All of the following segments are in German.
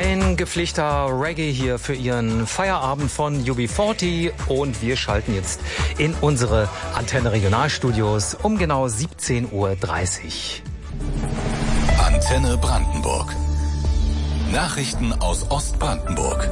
Ein gepflegter Reggae hier für Ihren Feierabend von UB40 und wir schalten jetzt in unsere Antenne Regionalstudios um genau 17:30 Uhr. Antenne Brandenburg. Nachrichten aus Ostbrandenburg.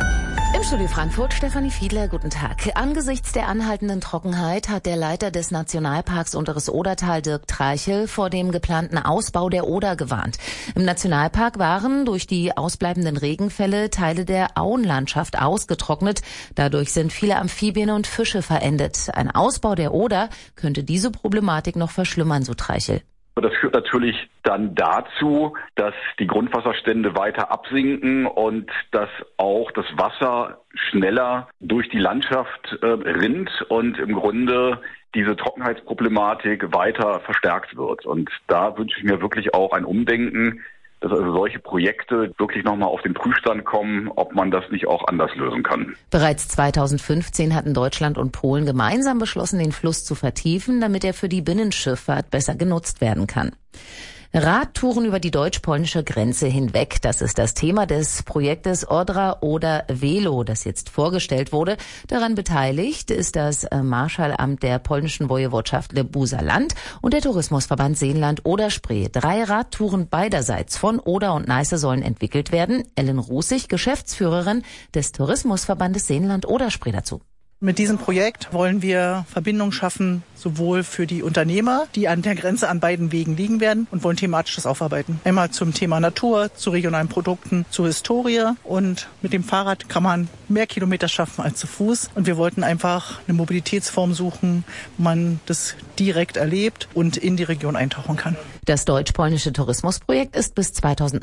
Im Studio Frankfurt, Stefanie Fiedler, guten Tag. Angesichts der anhaltenden Trockenheit hat der Leiter des Nationalparks Unteres Odertal, Dirk Treichel, vor dem geplanten Ausbau der Oder gewarnt. Im Nationalpark waren durch die ausbleibenden Regenfälle Teile der Auenlandschaft ausgetrocknet. Dadurch sind viele Amphibien und Fische verendet. Ein Ausbau der Oder könnte diese Problematik noch verschlimmern, so Treichel. Das führt natürlich dann dazu, dass die Grundwasserstände weiter absinken und dass auch das Wasser schneller durch die Landschaft rinnt und im Grunde diese Trockenheitsproblematik weiter verstärkt wird. Und da wünsche ich mir wirklich auch ein Umdenken, dass also solche Projekte wirklich nochmal auf den Prüfstand kommen, ob man das nicht auch anders lösen kann. Bereits 2015 hatten Deutschland und Polen gemeinsam beschlossen, den Fluss zu vertiefen, damit er für die Binnenschifffahrt besser genutzt werden kann. Radtouren über die deutsch-polnische Grenze hinweg, das ist das Thema des Projektes Odra oder Velo, das jetzt vorgestellt wurde. Daran beteiligt ist das Marschallamt der polnischen Wojewodschaft Lebuser Land und der Tourismusverband Seenland Oder-Spree. 3 Radtouren beiderseits von Oder und Neiße sollen entwickelt werden. Ellen Rusig, Geschäftsführerin des Tourismusverbandes Seenland Oder-Spree, dazu. Mit diesem Projekt wollen wir Verbindungen schaffen, sowohl für die Unternehmer, die an der Grenze an beiden Wegen liegen werden, und wollen thematisch das aufarbeiten. Einmal zum Thema Natur, zu regionalen Produkten, zur Historie, und mit dem Fahrrad kann man mehr Kilometer schaffen als zu Fuß. Und wir wollten einfach eine Mobilitätsform suchen, wo man das direkt erlebt und in die Region eintauchen kann. Das deutsch-polnische Tourismusprojekt ist bis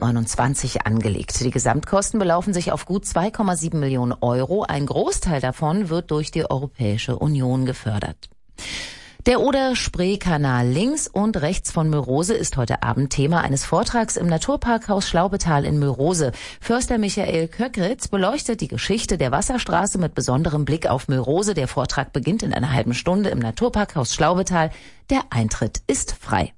2029 angelegt. Die Gesamtkosten belaufen sich auf gut 2,7 Millionen Euro. Ein Großteil davon wird durch die Europäische Union gefördert. Der Oder-Spree-Kanal links und rechts von Mörose ist heute Abend Thema eines Vortrags im Naturparkhaus Schlaubetal in Mörose. Förster Michael Köckritz beleuchtet die Geschichte der Wasserstraße mit besonderem Blick auf Mörose. Der Vortrag beginnt in einer halben Stunde im Naturparkhaus Schlaubetal. Der Eintritt ist frei.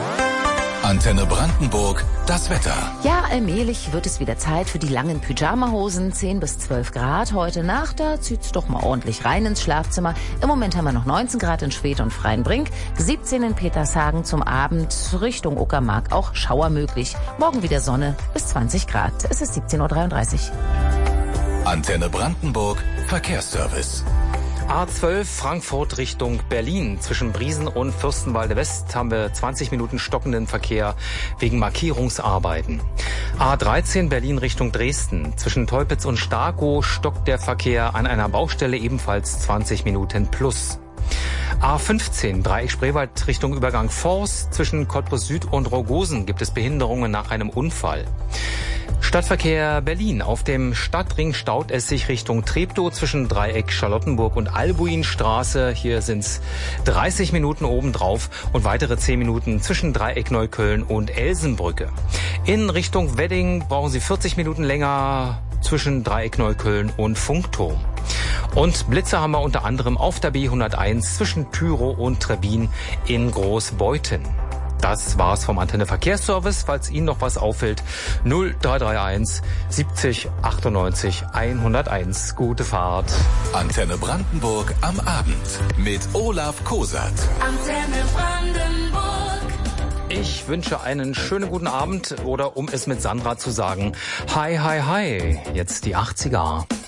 Antenne Brandenburg, das Wetter. Ja, allmählich wird es wieder Zeit für die langen Pyjamahosen. 10 bis 12 Grad heute Nacht. Da zieht's doch mal ordentlich rein ins Schlafzimmer. Im Moment haben wir noch 19 Grad in Schwedt und Freienbrink, 17 in Petershagen. Zum Abend Richtung Uckermark auch Schauer möglich. Morgen wieder Sonne bis 20 Grad. Es ist 17:33 Uhr. Antenne Brandenburg, Verkehrsservice. A12 Frankfurt Richtung Berlin. Zwischen Briesen und Fürstenwalde West haben wir 20 Minuten stockenden Verkehr wegen Markierungsarbeiten. A13 Berlin Richtung Dresden. Zwischen Teupitz und Starkow stockt der Verkehr an einer Baustelle ebenfalls 20 Minuten plus. A15 Dreieck Spreewald Richtung Übergang Forst. Zwischen Cottbus Süd und Rogosen gibt es Behinderungen nach einem Unfall. Stadtverkehr Berlin. Auf dem Stadtring staut es sich Richtung Treptow zwischen Dreieck Charlottenburg und Albuinstraße. Hier sind's 30 Minuten obendrauf und weitere 10 Minuten zwischen Dreieck Neukölln und Elsenbrücke. In Richtung Wedding brauchen Sie 40 Minuten länger zwischen Dreieck Neukölln und Funkturm. Und Blitze haben wir unter anderem auf der B101 zwischen Tyrow und Trebbin in Großbeuthen. Das war's vom Antenne Verkehrsservice. Falls Ihnen noch was auffällt, 0331 70 98 101. Gute Fahrt. Antenne Brandenburg am Abend mit Olaf Kosat. Antenne Brandenburg. Ich wünsche einen schönen guten Abend oder um es mit Sandra zu sagen, hi, hi, hi. Jetzt die 80er.